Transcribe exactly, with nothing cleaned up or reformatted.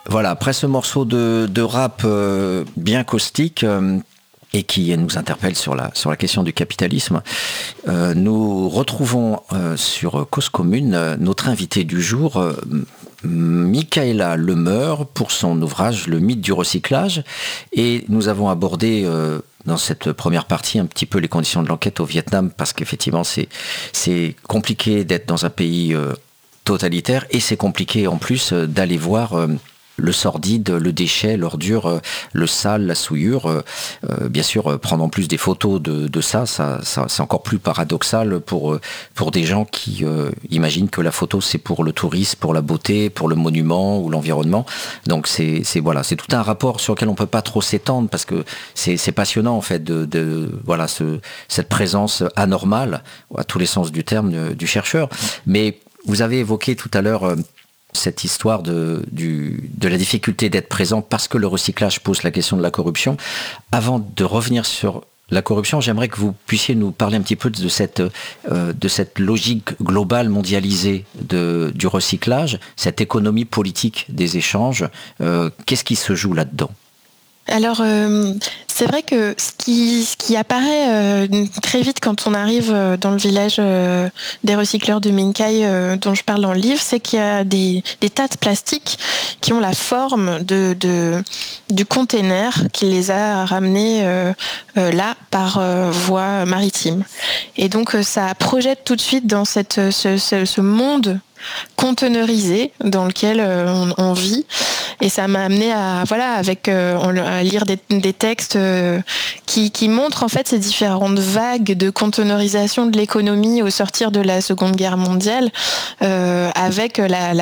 Voilà, après ce morceau de, de rap euh, bien caustique euh, et qui nous interpelle sur la, sur la question du capitalisme, euh, nous retrouvons euh, sur Cause Commune euh, notre invité du jour, euh, Michaela Lemeur, pour son ouvrage Le mythe du recyclage. Et nous avons abordé euh, dans cette première partie un petit peu les conditions de l'enquête au Vietnam, parce qu'effectivement c'est, c'est compliqué d'être dans un pays euh, totalitaire et c'est compliqué en plus euh, d'aller voir... Euh, le sordide, le déchet, l'ordure, le sale, la souillure. Euh, bien sûr, euh, prendre en plus des photos de, de ça, ça, ça, c'est encore plus paradoxal pour, pour des gens qui euh, imaginent que la photo, c'est pour le tourisme, pour la beauté, pour le monument ou l'environnement. Donc, c'est, c'est, voilà, c'est tout un rapport sur lequel on ne peut pas trop s'étendre parce que c'est, c'est passionnant, en fait, de, de voilà, ce, cette présence anormale, à tous les sens du terme, du chercheur. Mais vous avez évoqué tout à l'heure... Euh, cette histoire de, du, de la difficulté d'être présent parce que le recyclage pose la question de la corruption. Avant de revenir sur la corruption, j'aimerais que vous puissiez nous parler un petit peu de cette, euh, de cette logique globale mondialisée de, du recyclage, cette économie politique des échanges. Euh, qu'est-ce qui se joue là-dedans ? Alors, euh, c'est vrai que ce qui, ce qui apparaît euh, très vite quand on arrive euh, dans le village euh, des recycleurs de Minkai euh, dont je parle dans le livre, c'est qu'il y a des, des tas de plastiques qui ont la forme de, de, du container qui les a ramenés euh, euh, là par euh, voie maritime. Et donc, euh, ça projette tout de suite dans cette, ce, ce, ce monde conteneurisé dans lequel euh, on, on vit, et ça m'a amené à voilà avec euh, à lire des, des textes euh, qui, qui montrent en fait ces différentes vagues de conteneurisation de l'économie au sortir de la Seconde Guerre mondiale, euh, avec la, la